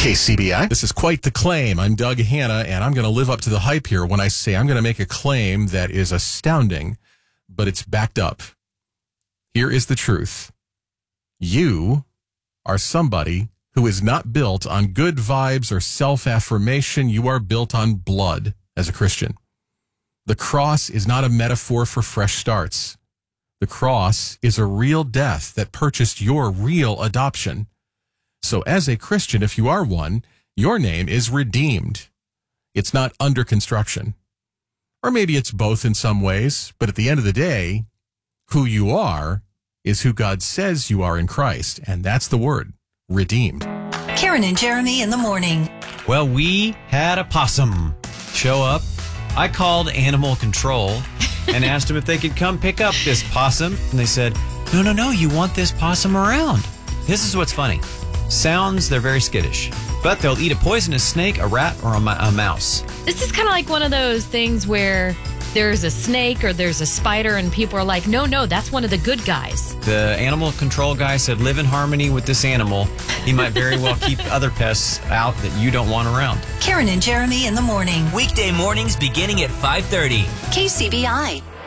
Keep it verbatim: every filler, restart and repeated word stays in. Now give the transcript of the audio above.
K C B I. This is quite the claim. I'm Doug Hanna, and I'm going to live up to the hype here when I say I'm going to make a claim that is astounding, but it's backed up. Here is the truth. You are somebody who is not built on good vibes or self-affirmation. You are built on blood as a Christian. The cross is not a metaphor for fresh starts. The cross is a real death that purchased your real adoption. So as a Christian, if you are one, your name is redeemed. It's not under construction. Or maybe it's both in some ways, but at the end of the day, who you are is who God says you are in Christ, and that's the word, redeemed. Karen and Jeremy in the morning. Well, we had a possum show up. I called animal control and asked them if they could come pick up this possum. And they said, no, no, no, you want this possum around. This is what's funny. Sounds, they're very skittish. But they'll eat a poisonous snake, a rat, or a, a mouse. This is kind of like one of those things where there's a snake or there's a spider and people are like, no, no, that's one of the good guys. The animal control guy said, live in harmony with this animal. He might very well keep other pests out that you don't want around. Karen and Jeremy in the morning. Weekday mornings beginning at five thirty. K C B I.